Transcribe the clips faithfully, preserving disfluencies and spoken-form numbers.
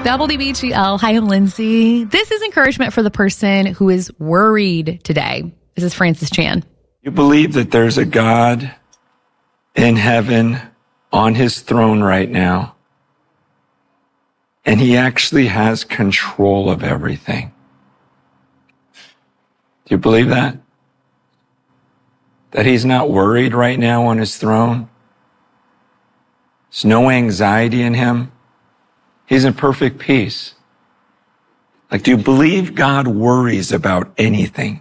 W B G L. Hi, I'm Lindsay. This is encouragement for the person who is worried today. This is Francis Chan. You believe that there's a God in heaven on his throne right now, and he actually has control of everything. Do you believe that? That he's not worried right now on his throne? There's no anxiety in him. He's in perfect peace. Like, do you believe God worries about anything?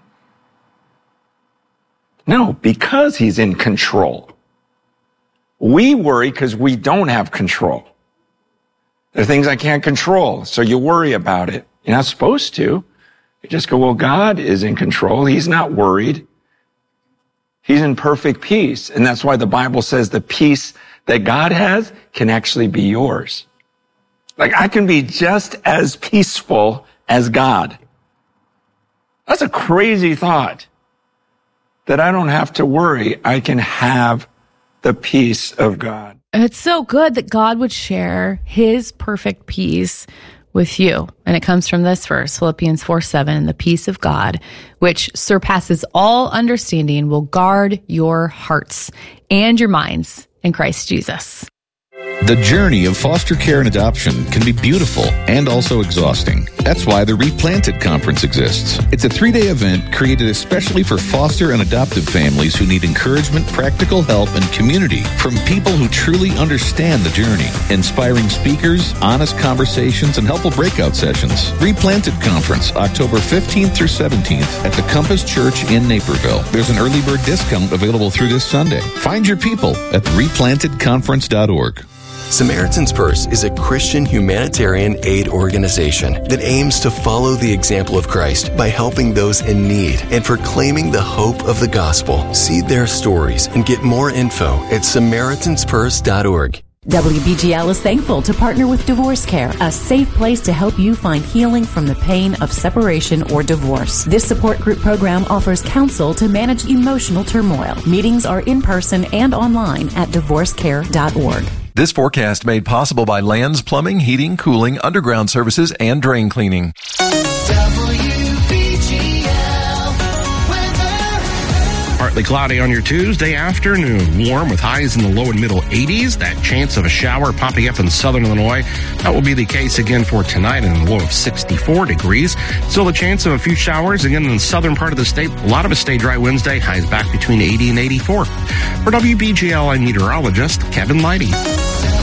No, because he's in control. We worry because we don't have control. There are things I can't control, so you worry about it. You're not supposed to. You just go, well, God is in control. He's not worried. He's in perfect peace. And that's why the Bible says the peace that God has can actually be yours. Like, I can be just as peaceful as God. That's a crazy thought. That I don't have to worry. I can have the peace of God. It's so good that God would share his perfect peace with you. And it comes from this verse, Philippians four seven, the peace of God, which surpasses all understanding, will guard your hearts and your minds in Christ Jesus. The journey of foster care and adoption can be beautiful and also exhausting. That's why the Replanted Conference exists. It's a three-day event created especially for foster and adoptive families who need encouragement, practical help, and community from people who truly understand the journey. Inspiring speakers, honest conversations, and helpful breakout sessions. Replanted Conference, October fifteenth through seventeenth at the Compass Church in Naperville. There's an early bird discount available through this Sunday. Find your people at replanted conference dot org. Samaritan's Purse is a Christian humanitarian aid organization that aims to follow the example of Christ by helping those in need and proclaiming the hope of the gospel. See their stories and get more info at samaritans purse dot org. W B G L is thankful to partner with Divorce Care, a safe place to help you find healing from the pain of separation or divorce. This support group program offers counsel to manage emotional turmoil. Meetings are in person and online at divorce care dot org. This forecast made possible by Lands Plumbing, Heating, Cooling, Underground Services, and Drain Cleaning. Partly cloudy on your Tuesday afternoon. Warm with highs in the low and middle eighties. That chance of a shower popping up in southern Illinois. That will be the case again for tonight in a low of sixty-four degrees. Still a chance of a few showers again in the southern part of the state. A lot of it stay dry Wednesday. Highs back between eighty and eighty-four. For W B G L, I'm meteorologist Kevin Leidy.